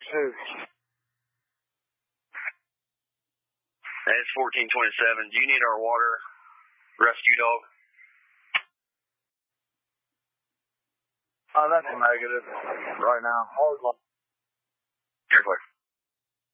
pursuit. It's 1427. Do you need our water rescue dog? That's a negative right now. You're clear.